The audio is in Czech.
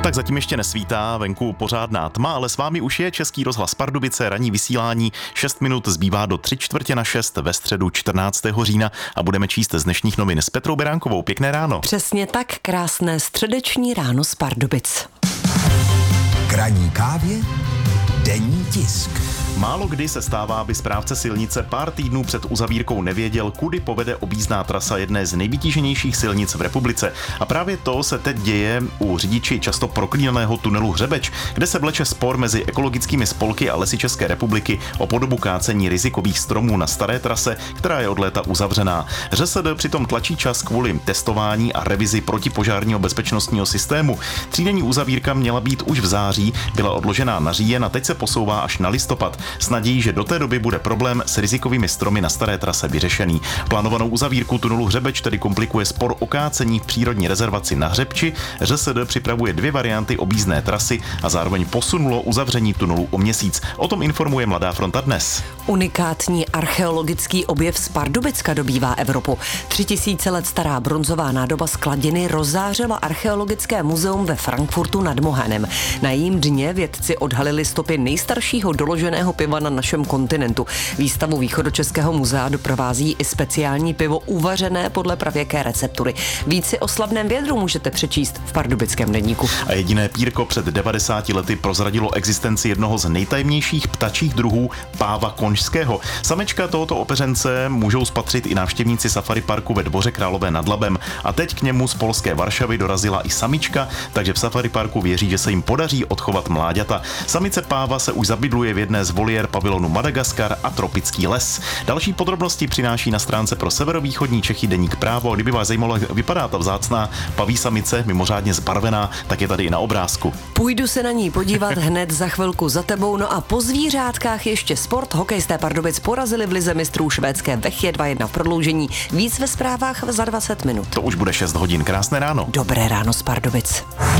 Tak zatím ještě nesvítá, venku pořádná tma, ale s vámi už je Český rozhlas Pardubice, ranní vysílání, 6 minut zbývá do 5:45 ve středu 14. října a budeme číst z dnešních novin s Petrou Beránkovou. Pěkné ráno. Přesně tak, krásné středeční ráno z Pardubic. K ranní kávě denní tisk. Málo kdy se stává, aby správce silnice pár týdnů před uzavírkou nevěděl, kudy povede objízdná trasa jedné z nejvytíženějších silnic v republice. A právě to se teď děje u řidiči často proklínaného tunelu Hřebeč, kde se vleče spor mezi ekologickými spolky a Lesy České republiky o podobu kácení rizikových stromů na staré trase, která je od léta uzavřená. ŘSD přitom tlačí čas kvůli testování a revizi protipožárního bezpečnostního systému. Třídenní uzavírka měla být už v září, byla odložená na říjen a teď se posouvá až na listopad. S nadějí, že do té doby bude problém s rizikovými stromy na staré trase vyřešený. Plánovanou uzavírku tunelu Hřebeč tedy komplikuje spor o kácení v přírodní rezervaci na Hřebči. ŘSD připravuje 2 varianty objízdné trasy a zároveň posunulo uzavření tunelu o měsíc. O tom informuje Mladá fronta dnes. Unikátní archeologický objev z Pardubicka dobývá Evropu. 3000 let stará bronzová nádoba z Kladiny rozzářila archeologické muzeum ve Frankfurtu nad Mohanem. Na jejím dně vědci odhalili stopy nejstaršího doloženého piva na našem kontinentu. Výstavu Východočeského muzea doprovází i speciální pivo uvařené podle pravěké receptury. Víc si o slavném vědru můžete přečíst v Pardubickém deníku. A jediné pírko před 90 lety prozradilo existenci jednoho z nejtajemnějších ptačích druhů páva konžského. Samečka tohoto opeřence můžou spatřit i návštěvníci safari parku ve Dvoře Králové nad Labem. A teď k němu z polské Varšavy dorazila i samička, takže v safari parku věří, že se jim podaří odchovat mláďata. Samice páva se už zabydluje v jedné z voliér pavilonu Madagaskar a tropický les. Další podrobnosti přináší na stránce pro severovýchodní Čechy deník Právo. Kdyby vás zajímalo, jak vypadá ta vzácná paví samice, mimořádně zbarvená, tak je tady i na obrázku. Půjdu se na ní podívat hned za chvilku za tebou. No a po zvířátkách ještě sport. Hokejisté Pardubic porazili v lize mistrů švédské Vechje 2-1 v prodloužení. Víc ve zprávách za 20 minut. To už bude 6 hodin. Krásné ráno. Dobré ráno z Pardubic.